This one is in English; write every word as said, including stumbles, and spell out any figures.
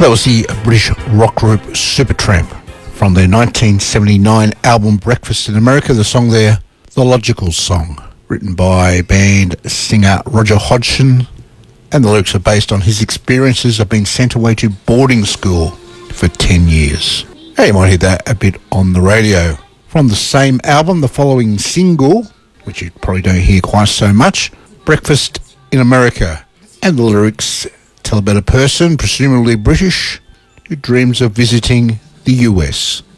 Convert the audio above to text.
That was the British rock group Supertramp from their nineteen seventy-nine album Breakfast in America. The song there, The Logical Song, written by band singer Roger Hodgson, and the lyrics are based on his experiences of being sent away to boarding school for ten years. Hey, you might hear that a bit on the radio. From the same album, the following single, which you probably don't hear quite so much, Breakfast in America, and the lyrics tell about a person, presumably British, who dreams of visiting the U S.